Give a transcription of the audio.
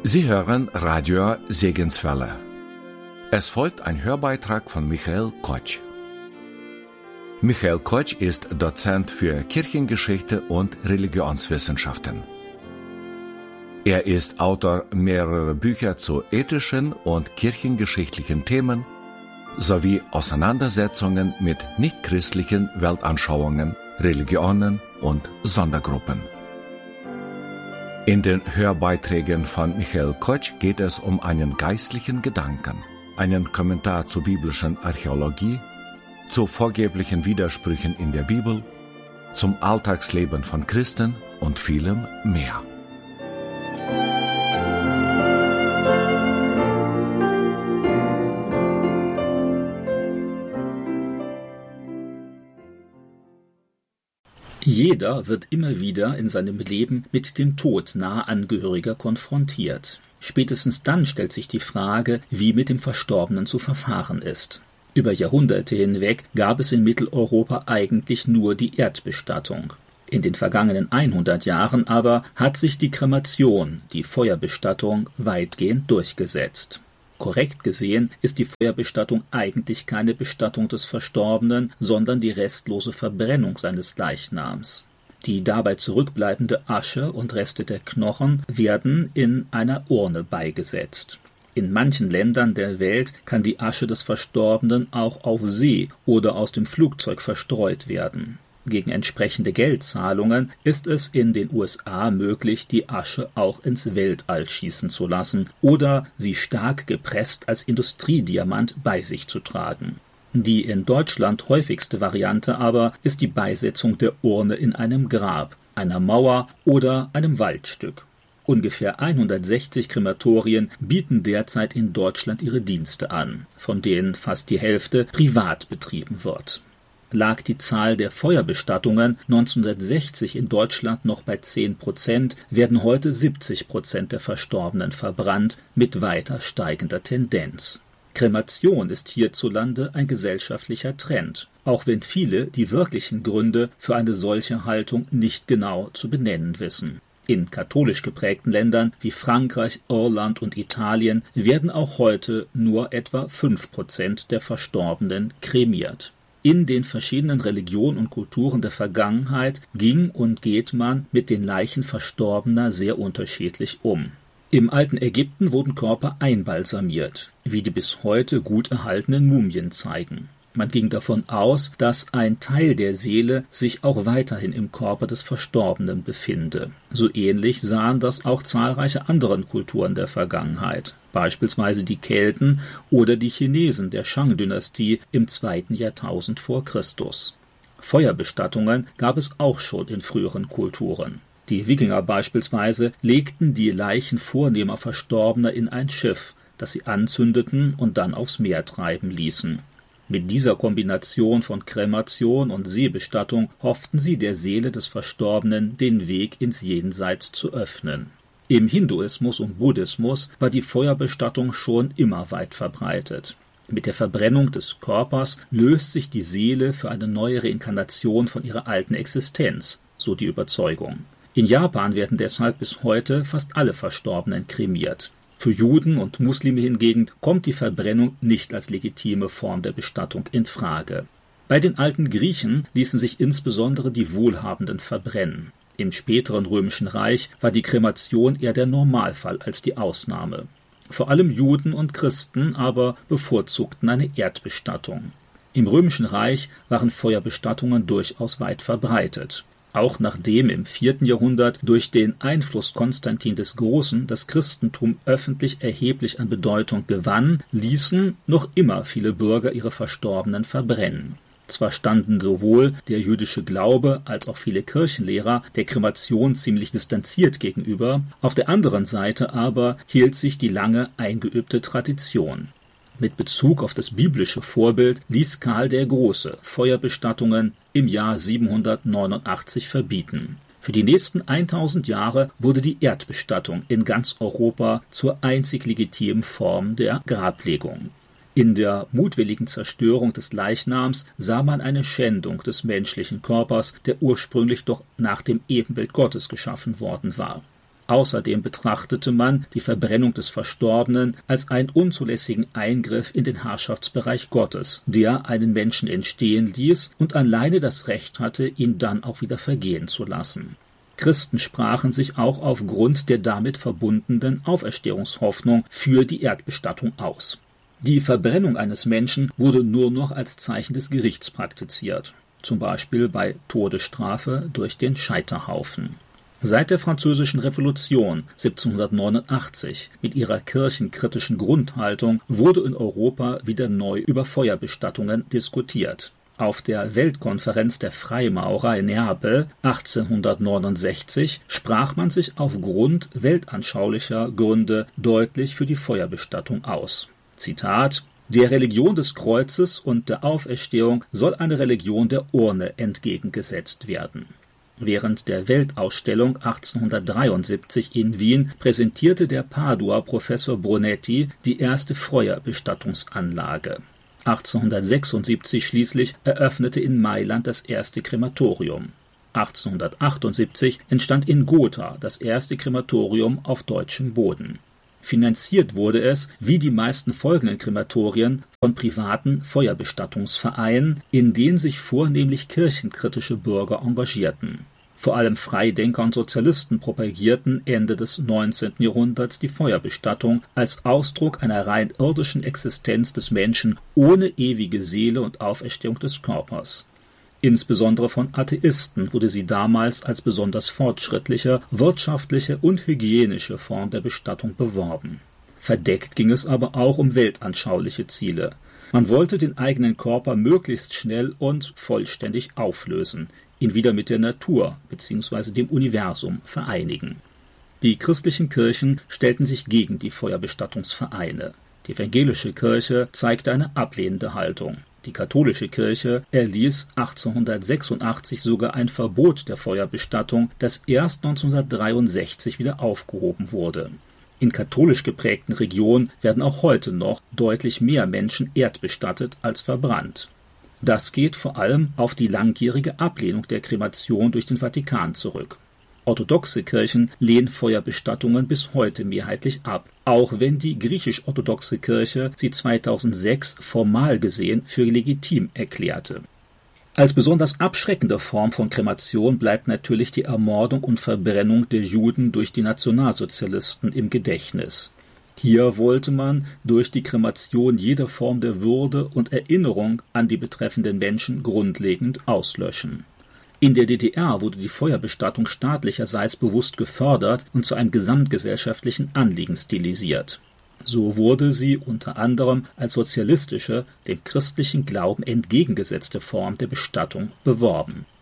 Sie hören Radio Segenswelle. Es folgt ein Hörbeitrag von Michael Kotsch. Michael Kotsch ist Dozent für Kirchengeschichte und Religionswissenschaften. Er ist Autor mehrerer Bücher zu ethischen und kirchengeschichtlichen Themen sowie Auseinandersetzungen mit nichtchristlichen Weltanschauungen, Religionen und Sondergruppen. In den Hörbeiträgen von Michael Kotsch geht es um einen geistlichen Gedanken, einen Kommentar zur biblischen Archäologie, zu vorgeblichen Widersprüchen in der Bibel, zum Alltagsleben von Christen und vielem mehr. Jeder wird immer wieder in seinem Leben mit dem Tod naher Angehöriger konfrontiert. Spätestens dann stellt sich die Frage, wie mit dem Verstorbenen zu verfahren ist. Über Jahrhunderte hinweg gab es in Mitteleuropa eigentlich nur die Erdbestattung. In den vergangenen 100 Jahren aber hat sich die Kremation, die Feuerbestattung, weitgehend durchgesetzt. Korrekt gesehen ist die Feuerbestattung eigentlich keine Bestattung des Verstorbenen, sondern die restlose Verbrennung seines Leichnams. Die dabei zurückbleibende Asche und Reste der Knochen werden in einer Urne beigesetzt. In manchen Ländern der Welt kann die Asche des Verstorbenen auch auf See oder aus dem Flugzeug verstreut werden. Gegen entsprechende Geldzahlungen ist es in den USA möglich, die Asche auch ins Weltall schießen zu lassen oder sie stark gepresst als Industriediamant bei sich zu tragen. Die in Deutschland häufigste Variante aber ist die Beisetzung der Urne in einem Grab, einer Mauer oder einem Waldstück. Ungefähr 160 Krematorien bieten derzeit in Deutschland ihre Dienste an, von denen fast die Hälfte privat betrieben wird. Lag die Zahl der Feuerbestattungen 1960 in Deutschland noch bei 10%, werden heute 70% der Verstorbenen verbrannt, mit weiter steigender Tendenz. Kremation ist hierzulande ein gesellschaftlicher Trend, auch wenn viele die wirklichen Gründe für eine solche Haltung nicht genau zu benennen wissen. In katholisch geprägten Ländern wie Frankreich, Irland und Italien werden auch heute nur etwa 5% der Verstorbenen kremiert. In den verschiedenen Religionen und Kulturen der Vergangenheit ging und geht man mit den Leichen Verstorbener sehr unterschiedlich um. Im alten Ägypten wurden Körper einbalsamiert, wie die bis heute gut erhaltenen Mumien zeigen. Man ging davon aus, dass ein Teil der Seele sich auch weiterhin im Körper des Verstorbenen befinde. So ähnlich sahen das auch zahlreiche andere Kulturen der Vergangenheit, beispielsweise die Kelten oder die Chinesen der Shang-Dynastie im 2. Jahrtausend vor Christus. Feuerbestattungen gab es auch schon in früheren Kulturen. Die Wikinger beispielsweise legten die Leichen vornehmer Verstorbener in ein Schiff, das sie anzündeten und dann aufs Meer treiben ließen. Mit dieser Kombination von Kremation und Seebestattung hofften sie, der Seele des Verstorbenen den Weg ins Jenseits zu öffnen. Im Hinduismus und Buddhismus war die Feuerbestattung schon immer weit verbreitet. Mit der Verbrennung des Körpers löst sich die Seele für eine neue Reinkarnation von ihrer alten Existenz, so die Überzeugung. In Japan werden deshalb bis heute fast alle Verstorbenen kremiert. Für Juden und Muslime hingegen kommt die Verbrennung nicht als legitime Form der Bestattung in Frage. Bei den alten Griechen ließen sich insbesondere die Wohlhabenden verbrennen. Im späteren Römischen Reich war die Kremation eher der Normalfall als die Ausnahme. Vor allem Juden und Christen aber bevorzugten eine Erdbestattung. Im Römischen Reich waren Feuerbestattungen durchaus weit verbreitet. Auch nachdem im 4. Jahrhundert durch den Einfluss Konstantin des Großen das Christentum öffentlich erheblich an Bedeutung gewann, ließen noch immer viele Bürger ihre Verstorbenen verbrennen. Zwar standen sowohl der jüdische Glaube als auch viele Kirchenlehrer der Kremation ziemlich distanziert gegenüber, auf der anderen Seite aber hielt sich die lange eingeübte Tradition. Mit Bezug auf das biblische Vorbild ließ Karl der Große Feuerbestattungen im Jahr 789 verbieten. Für die nächsten 1000 Jahre wurde die Erdbestattung in ganz Europa zur einzig legitimen Form der Grablegung. In der mutwilligen Zerstörung des Leichnams sah man eine Schändung des menschlichen Körpers, der ursprünglich doch nach dem Ebenbild Gottes geschaffen worden war. Außerdem betrachtete man die Verbrennung des Verstorbenen als einen unzulässigen Eingriff in den Herrschaftsbereich Gottes, der einen Menschen entstehen ließ und alleine das Recht hatte, ihn dann auch wieder vergehen zu lassen. Christen sprachen sich auch aufgrund der damit verbundenen Auferstehungshoffnung für die Erdbestattung aus. Die Verbrennung eines Menschen wurde nur noch als Zeichen des Gerichts praktiziert, zum Beispiel bei Todesstrafe durch den Scheiterhaufen. Seit der Französischen Revolution 1789 mit ihrer kirchenkritischen Grundhaltung wurde in Europa wieder neu über Feuerbestattungen diskutiert. Auf der Weltkonferenz der Freimaurer in Neapel 1869 sprach man sich aufgrund weltanschaulicher Gründe deutlich für die Feuerbestattung aus. Zitat: Der Religion des Kreuzes und der Auferstehung soll eine Religion der Urne entgegengesetzt werden. Während der Weltausstellung 1873 in Wien präsentierte der Paduer Professor Brunetti die erste Feuerbestattungsanlage. 1876 schließlich eröffnete in Mailand das erste Krematorium. 1878 entstand in Gotha das erste Krematorium auf deutschem Boden. Finanziert wurde es, wie die meisten folgenden Krematorien, von privaten Feuerbestattungsvereinen, in denen sich vornehmlich kirchenkritische Bürger engagierten. Vor allem Freidenker und Sozialisten propagierten Ende des 19. Jahrhunderts die Feuerbestattung als Ausdruck einer rein irdischen Existenz des Menschen ohne ewige Seele und Auferstehung des Körpers. Insbesondere von Atheisten wurde sie damals als besonders fortschrittliche, wirtschaftliche und hygienische Form der Bestattung beworben. Verdeckt ging es aber auch um weltanschauliche Ziele. Man wollte den eigenen Körper möglichst schnell und vollständig auflösen, ihn wieder mit der Natur bzw. dem Universum vereinigen. Die christlichen Kirchen stellten sich gegen die Feuerbestattungsvereine. Die evangelische Kirche zeigte eine ablehnende Haltung. Die katholische Kirche erließ 1886 sogar ein Verbot der Feuerbestattung, das erst 1963 wieder aufgehoben wurde. In katholisch geprägten Regionen werden auch heute noch deutlich mehr Menschen erdbestattet als verbrannt. Das geht vor allem auf die langjährige Ablehnung der Kremation durch den Vatikan zurück. Orthodoxe Kirchen lehnen Feuerbestattungen bis heute mehrheitlich ab, auch wenn die griechisch-orthodoxe Kirche sie 2006 formal gesehen für legitim erklärte. Als besonders abschreckende Form von Kremation bleibt natürlich die Ermordung und Verbrennung der Juden durch die Nationalsozialisten im Gedächtnis. Hier wollte man durch die Kremation jede Form der Würde und Erinnerung an die betreffenden Menschen grundlegend auslöschen. In der DDR wurde die Feuerbestattung staatlicherseits bewusst gefördert und zu einem gesamtgesellschaftlichen Anliegen stilisiert. So wurde sie unter anderem als sozialistische, dem christlichen Glauben entgegengesetzte Form der Bestattung beworben.